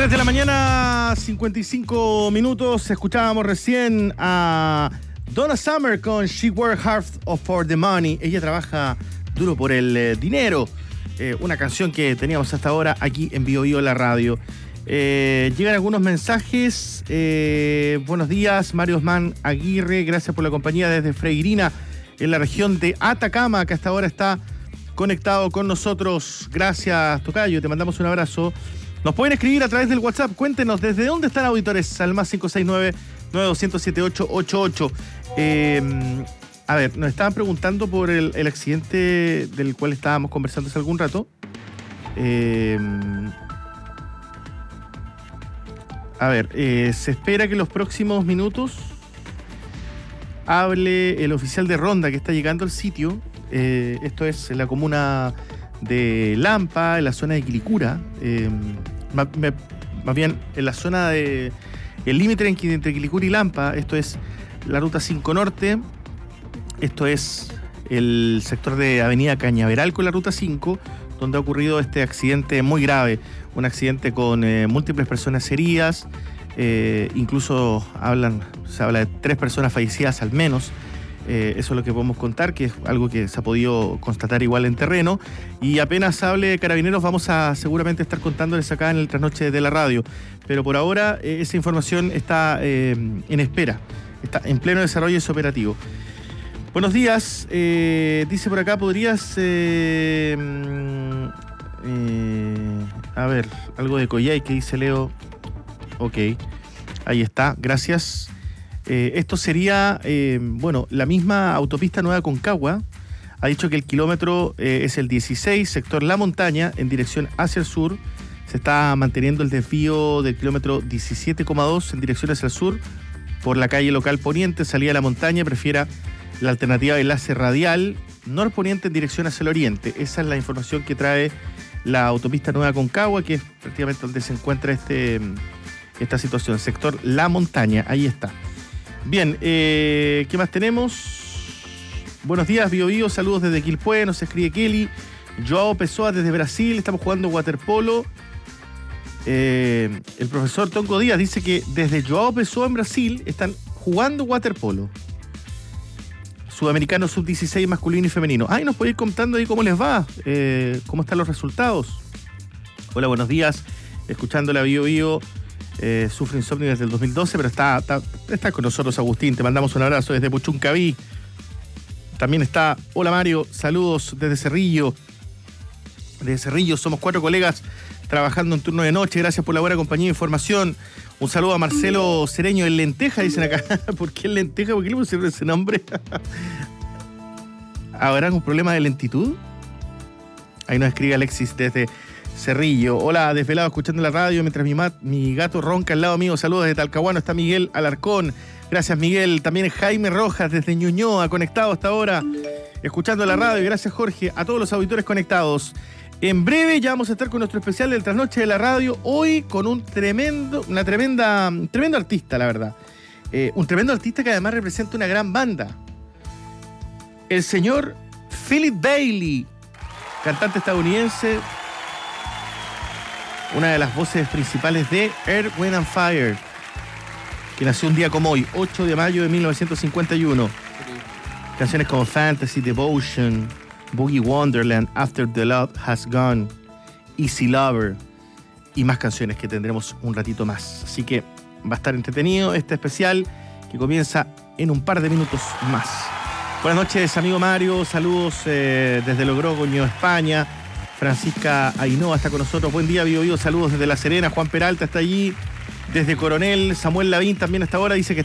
3 de la mañana, 55 minutos. Escuchábamos recién a Donna Summer con She Worked Hard for the Money. Ella trabaja duro por el dinero. Una canción que teníamos hasta ahora aquí en Bio Bio la radio. Llegan algunos mensajes. Buenos días, Mario Osman Aguirre. Gracias por la compañía desde Freirina, en la región de Atacama, que hasta ahora está conectado con nosotros. Gracias, tocayo. Te mandamos un abrazo. Nos pueden escribir a través del WhatsApp. Cuéntenos desde dónde están, auditores, al más 569-9200-7888. A ver, nos estaban preguntando por el accidente del cual estábamos conversando hace algún rato. Se espera que en los próximos minutos hable el oficial de ronda que está llegando al sitio. Esto es en la comuna de Lampa, en la zona de Quilicura, más bien en la zona de el límite entre Quilicura y Lampa. Esto es la ruta 5 Norte, esto es el sector de Avenida Cañaveral con la ruta 5, donde ha ocurrido este accidente muy grave, un accidente con múltiples personas heridas, incluso se habla de 3 personas fallecidas al menos. Eso es lo que podemos contar, que es algo que se ha podido constatar igual en terreno, y apenas hable Carabineros vamos a seguramente estar contándoles acá en el trasnoche de la radio, pero por ahora esa información está en espera, está en pleno desarrollo de su operativo. Buenos días, dice por acá, podrías algo de Coyhai que dice Leo. Ok, ahí está, gracias. Esto sería, la misma autopista Nueva Concagua ha dicho que el kilómetro es el 16, sector La Montaña, en dirección hacia el sur. Se está manteniendo el desvío del kilómetro 17,2 en dirección hacia el sur por la calle local poniente, salida a La Montaña, prefiera la alternativa de enlace radial norponiente en dirección hacia el oriente. Esa es la información que trae la autopista Nueva Concagua, que es prácticamente donde se encuentra esta situación, sector La Montaña, ahí está. Bien, ¿qué más tenemos? Buenos días, Bio Bio, saludos desde Quilpué, nos escribe Kelly. Joao Pessoa desde Brasil, estamos jugando waterpolo. El profesor Tongo Díaz dice que desde Joao Pessoa en Brasil están jugando waterpolo. Sudamericano sub-16 masculino y femenino. Ay, nos puede ir contando ahí cómo les va, cómo están los resultados. Hola, buenos días, escuchando la Bio Bio. Sufre insomnio desde el 2012, pero está con nosotros Agustín, te mandamos un abrazo desde Puchuncaví. También está, hola Mario, saludos desde Cerrillo. Desde Cerrillo somos 4 colegas trabajando en turno de noche, gracias por la buena compañía e información. Un saludo a Marcelo Cereño en Lenteja, dicen acá. ¿Por qué en Lenteja? ¿Por qué le pusieron ese nombre? ¿Habrá un problema de lentitud? Ahí nos escribe Alexis desde Cerrillo. Hola, desvelado escuchando la radio mientras mi gato ronca al lado mío. Saludos desde Talcahuano, está Miguel Alarcón. Gracias, Miguel. También Jaime Rojas desde Ñuñoa, conectado hasta ahora, escuchando la radio. Gracias, Jorge. A todos los auditores conectados. En breve ya vamos a estar con nuestro especial del trasnoche de la radio. Hoy con un tremendo artista, la verdad. Un tremendo artista que además representa una gran banda. El señor Philip Bailey, cantante estadounidense, una de las voces principales de Earth, Wind and Fire, que nació un día como hoy, 8 de mayo de 1951. Canciones como Fantasy, Devotion, Boogie Wonderland, After the Love Has Gone, Easy Lover y más canciones que tendremos un ratito más. Así que va a estar entretenido este especial que comienza en un par de minutos más. Buenas noches, amigo Mario. Saludos desde Logroño, España. Francisca Ainhoa está con nosotros. Buen día, Bio Bio. Saludos desde La Serena. Juan Peralta está allí. Desde Coronel, Samuel Lavín también hasta ahora dice que